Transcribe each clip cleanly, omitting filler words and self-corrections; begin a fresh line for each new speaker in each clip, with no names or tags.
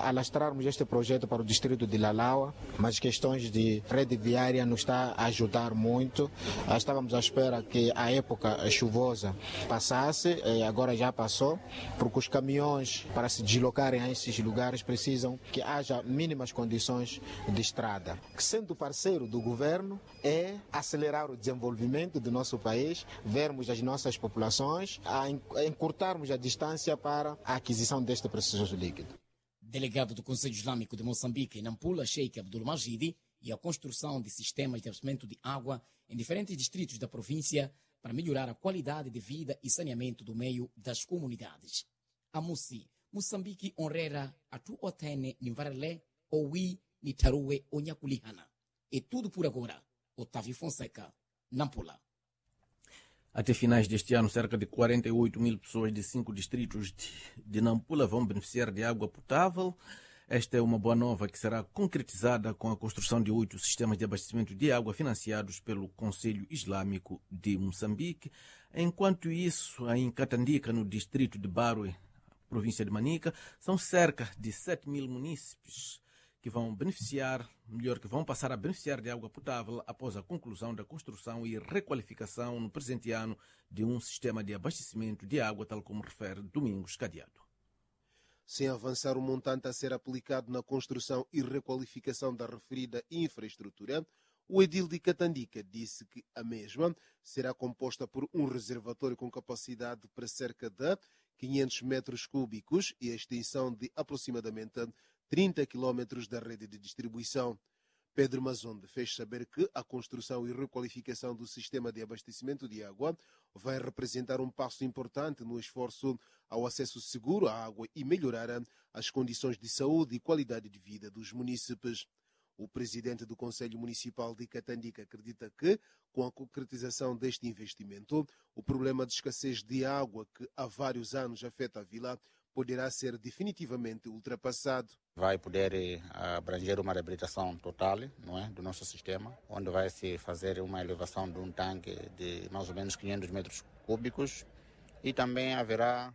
alastrarmos este projeto para o distrito de Lalaua, mas questões de rede viária nos está a ajudar muito. Estávamos à espera que a época chuvosa passasse, agora já passou, porque os caminhões para se deslocarem a esses lugares precisam que haja mínimas condições de estrada. Sendo parceiro do governo é acelerar o desenvolvimento do nosso país, vermos as nossas populações, encurtarmos a distância para a aquisição deste precioso líquido.
Delegado do Conselho Islâmico de Moçambique em Nampula, Sheikh Abdul Majidi, e a construção de sistemas de abastecimento de água em diferentes distritos da província para melhorar a qualidade de vida e saneamento do meio das comunidades. A Moçambique honrera a tu otene nivarele oui nitarue onyakulihana. É tudo por agora. Otávio Fonseca, Nampula.
Até finais deste ano, cerca de 48 mil pessoas de 5 distritos de Nampula vão beneficiar de água potável. Esta é uma boa nova que será concretizada com a construção de 8 sistemas de abastecimento de água financiados pelo Conselho Islâmico de Moçambique. Enquanto isso, em Catandica, no distrito de Barue, província de Manica, são cerca de 7 mil munícipes que vão passar a beneficiar de água potável após a conclusão da construção e requalificação no presente ano de um sistema de abastecimento de água, tal como refere Domingos Cadeado.
Sem avançar o montante a ser aplicado na construção e requalificação da referida infraestrutura, o edil de Catandica disse que a mesma será composta por um reservatório com capacidade para cerca de 500 metros cúbicos e a extensão de aproximadamente 30 quilômetros da rede de distribuição. Pedro Mazonde fez saber que a construção e requalificação do sistema de abastecimento de água vai representar um passo importante no esforço ao acesso seguro à água e melhorar as condições de saúde e qualidade de vida dos munícipes. O presidente do Conselho Municipal de Catandica acredita que, com a concretização deste investimento, o problema de escassez de água que há vários anos afeta a vila poderá ser definitivamente ultrapassado.
Vai poder abranger uma reabilitação total, não é, do nosso sistema, onde vai se fazer uma elevação de um tanque de mais ou menos 500 metros cúbicos e também haverá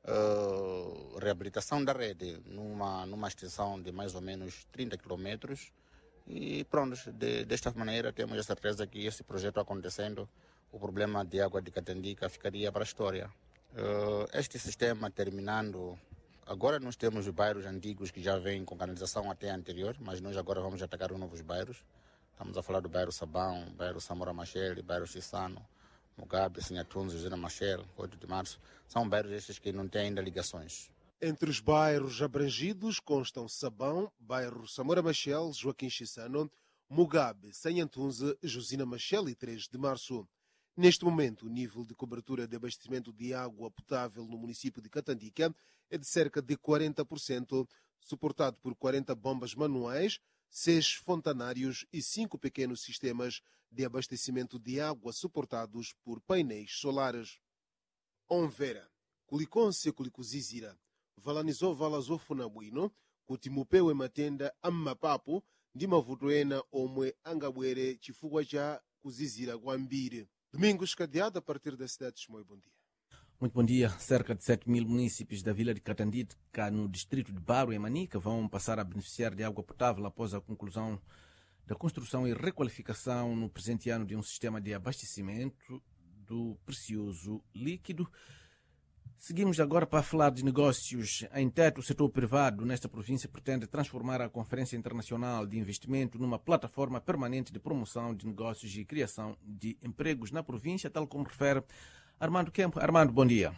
reabilitação da rede numa extensão de mais ou menos 30 quilômetros. E pronto, desta maneira temos a certeza que esse projeto acontecendo, o problema de água de Catandica ficaria para a história. Este sistema terminando, agora nós temos os bairros antigos que já vêm com canalização até anterior, mas nós agora vamos atacar os novos bairros. Estamos a falar do bairro Sabão, bairro Samora Machel, bairro Chissano, Mugabe, Sinhatunzo, José Machel, 8 de março. São bairros estes que não têm ainda ligações.
Entre os bairros abrangidos constam Sabão, bairro Samora Machel, Joaquim Chissano, Mugabe, Sinhatunzo, Josina Machel e 3 de março. Neste momento, o nível de cobertura de abastecimento de água potável no município de Catandica é de cerca de 40%, suportado por 40 bombas manuais, 6 fontanários e 5 pequenos sistemas de abastecimento de água suportados por painéis solares. Onvera, Kulikonse Kulikuzizira, Valanizou Valazou Funabuino, Kutimupeu e Matenda Ammapapo, Ndimavutoena Omwe Angabwere Chifugwa cha Kuzizira Guambire. Domingos Cadeado, a partir da cidade de Chimoio. Bom dia.
Muito bom dia. Cerca de 7 mil munícipes da vila de Catandica, no distrito de Barue e Manica, vão passar a beneficiar de água potável após a conclusão da construção e requalificação no presente ano de um sistema de abastecimento do precioso líquido. Seguimos agora para falar de negócios. Em Tete, o setor privado nesta província pretende transformar a Conferência Internacional de Investimento numa plataforma permanente de promoção de negócios e criação de empregos na província, tal como refere Armando Kempo. Armando, bom dia.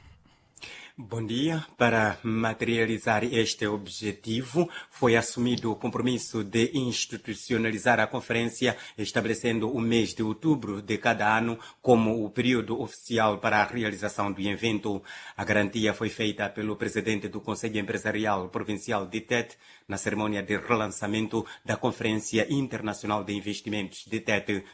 Bom dia. Para materializar este objetivo, foi assumido o compromisso de institucionalizar a conferência, estabelecendo o mês de outubro de cada ano como o período oficial para a realização do evento. A garantia foi feita pelo presidente do Conselho Empresarial Provincial de Tete na cerimônia de relançamento da Conferência Internacional de Investimentos de Tete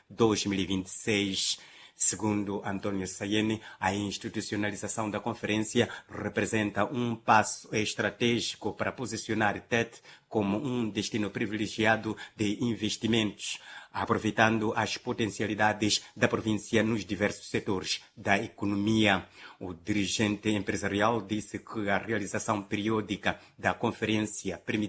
2026. Segundo António Sayene, a institucionalização da conferência representa um passo estratégico para posicionar Tete como um destino privilegiado de investimentos, aproveitando as potencialidades da província nos diversos setores da economia. O dirigente empresarial disse que a realização periódica da conferência permitirá